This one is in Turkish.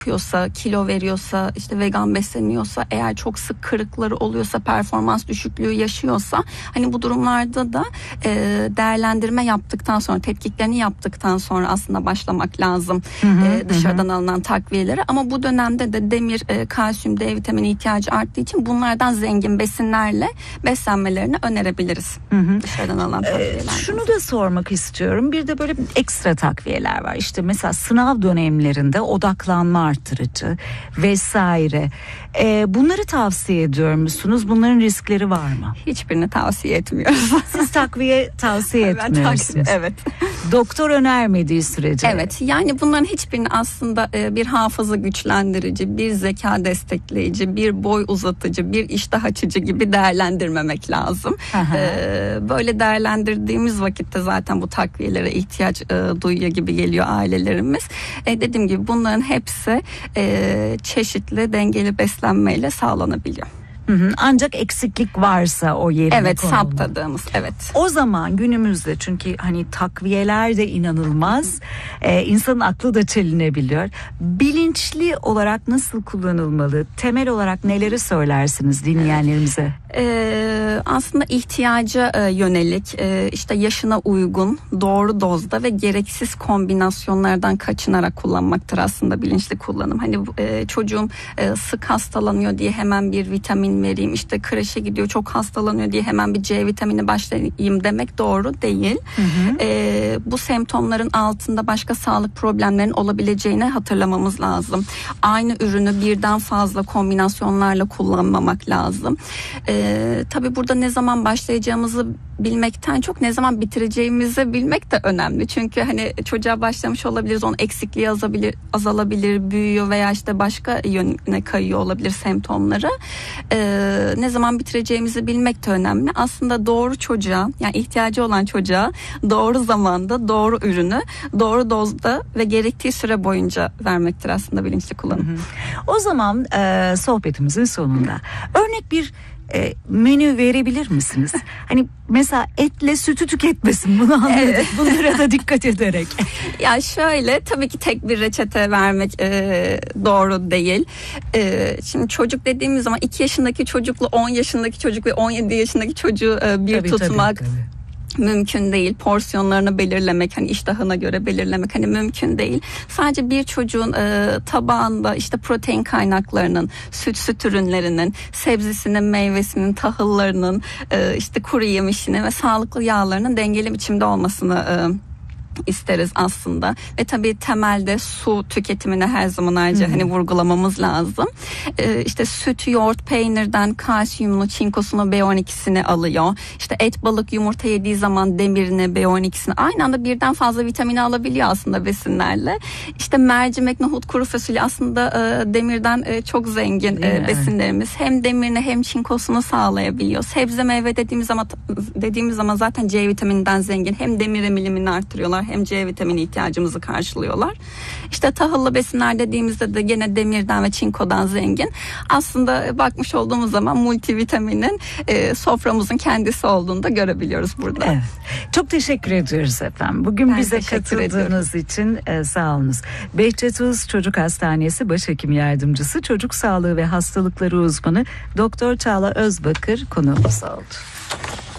yapıyorsa, kilo veriyorsa, işte vegan besleniyorsa, eğer çok sık kırıkları oluyorsa, performans düşüklüğü yaşıyorsa, hani bu durumlarda da değerlendirme yaptıktan sonra, tetkiklerini yaptıktan sonra aslında başlamak lazım dışarıdan alınan takviyelere. Ama bu dönemde de demir, kalsiyum, D vitamini ihtiyacı arttığı için bunlardan zengin besinlerle beslenmelerini önerebiliriz. Dışarıdan alınan takviyeler. Şunu da sormak istiyorum. Bir de böyle ekstra takviyeler var. İşte mesela sınav dönemlerinde odaklanma artırıcı vesaire. Bunları tavsiye ediyor musunuz? Bunların riskleri var mı? Hiçbirini tavsiye etmiyoruz. Siz takviye tavsiye etmiyorsunuz. Evet. Doktor önermediği sürece. Evet. Yani bunların hiçbirini aslında bir hafıza güçlendirici, bir zeka destekleyici, bir boy uzatıcı, bir iştah açıcı gibi değerlendirmemek lazım. Böyle değerlendirdiğimiz vakitte zaten bu takviyelere ihtiyaç duyuyor gibi geliyor ailelerimiz. Dediğim gibi bunların hepsi çeşitli dengeli beslenmeyle sağlanabiliyor. Ancak eksiklik varsa o yerine evet konulmalı. saptadığımız evet. O zaman günümüzde, çünkü hani takviyeler de inanılmaz, insanın aklı da çelinebiliyor. Bilinçli olarak nasıl kullanılmalı? Temel olarak neleri söylersiniz dinleyenlerimize? Aslında ihtiyaca yönelik, işte yaşına uygun, doğru dozda ve gereksiz kombinasyonlardan kaçınarak kullanmaktır aslında bilinçli kullanım. Hani çocuğum sık hastalanıyor diye hemen bir vitamin vereyim, işte kreşe gidiyor çok hastalanıyor diye hemen bir C vitamini başlayayım demek doğru değil. Bu semptomların altında başka sağlık problemlerinin olabileceğini hatırlamamız lazım. Aynı ürünü birden fazla kombinasyonlarla kullanmamak lazım. Tabii burada ne zaman başlayacağımızı bilmekten çok ne zaman bitireceğimizi bilmek de önemli. Çünkü hani çocuğa başlamış olabiliriz, onun eksikliği azalabilir, büyüyor veya işte başka yöne kayıyor olabilir semptomları. Ne zaman bitireceğimizi bilmek de önemli. Aslında doğru çocuğa, yani ihtiyacı olan çocuğa doğru zamanda doğru ürünü doğru dozda ve gerektiği süre boyunca vermektir aslında bilinçli kullanım. O zaman sohbetimizin sonunda örnek bir menü verebilir misiniz? Hani mesela etle sütü tüketmesin, bunu anladık. Evet. Bunlara da dikkat ederek. Ya şöyle, tabii ki tek bir reçete vermek doğru değil. Şimdi çocuk dediğimiz zaman 2 yaşındaki çocukla 10 yaşındaki çocuk ve 17 yaşındaki çocuğu bir tutmak. Tabii. Mümkün değil. Porsiyonlarını belirlemek, hani iştahına göre belirlemek hani mümkün değil. Sadece bir çocuğun tabağında işte protein kaynaklarının, süt ürünlerinin, sebzesinin, meyvesinin, tahıllarının, işte kuru yemişinin ve sağlıklı yağlarının dengeli biçimde olmasını isteriz aslında. Ve tabii temelde su tüketimine her zaman ayrıca hani vurgulamamız lazım. İşte süt, yoğurt, peynirden kalsiyumunu, çinkosunu, B12'sini alıyor. İşte et, balık, yumurta yediği zaman demirini, B12'sini, aynı anda birden fazla vitamini alabiliyor aslında besinlerle. İşte mercimek, nohut, kuru fasulye aslında demirden çok zengin besinlerimiz. Hem demirini hem çinkosunu sağlayabiliyor. Sebze, meyve dediğimiz zaman zaten C vitamininden zengin. Hem demir emilimini artırıyorlar, hem C vitamini ihtiyacımızı karşılıyorlar. İşte tahıllı besinler dediğimizde de gene demirden ve çinkodan zengin. Aslında bakmış olduğumuz zaman multivitaminin soframızın kendisi olduğunu da görebiliyoruz burada. Evet. Çok teşekkür ediyoruz efendim. Bugün bize katıldığınız için sağ olunuz. Behçet Uz Çocuk Hastanesi Başhekim Yardımcısı, Çocuk Sağlığı ve Hastalıkları Uzmanı Doktor Çağla Özbakır konuğumuz oldu.